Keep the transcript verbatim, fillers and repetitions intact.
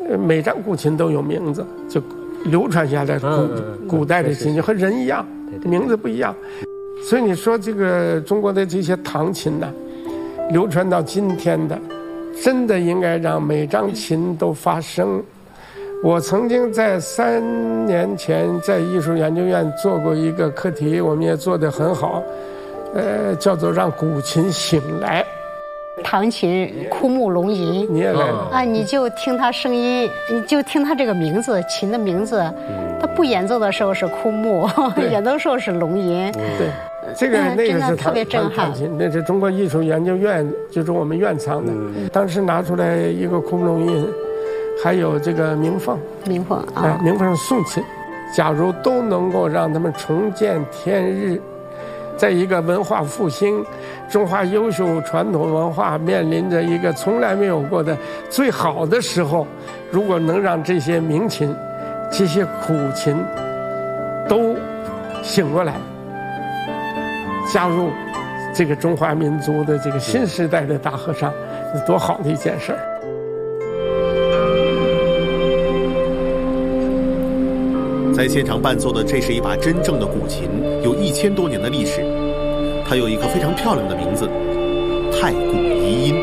每张古琴都有名字，就流传下来古古代的琴就和人一样，名字不一样。所以你说这个中国的这些唐琴呢，流传到今天的，真的应该让每张琴都发声。我曾经在三年前在艺术研究院做过一个课题，我们也做得很好，呃，叫做让古琴醒来。 唐琴枯木龙吟， 你也来了啊！你就听它声音，你就听它这个名字，琴的名字。它不演奏的时候是枯木，演奏的时候是龙吟。 对。这个那个是唐唐琴，那是中国艺术研究院，就是我们院藏的。嗯、当时拿出来一个窟窿印，还有这个鸣凤， 鸣凤啊， 哎，鸣凤是宋琴。假如都能够让他们重见天日，在一个文化复兴、中华优秀传统文化面临着一个从来没有过的最好的时候，如果能让这些名琴、这些古琴都醒过来。加入这个中华民族的这个新时代的大合唱，是多好的一件事儿！ 在现场伴奏的，这是一把真正的古琴，有一千多年的历史。它有一个非常漂亮的名字——太古遗音。